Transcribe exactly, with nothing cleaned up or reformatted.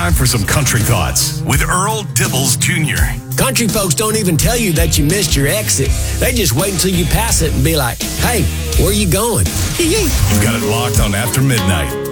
time for some country thoughts with Earl Dibbles Junior Country folks don't even tell you that you missed your exit. They just wait until you pass it and be like, hey, where you going? You've got it locked on After Midnight.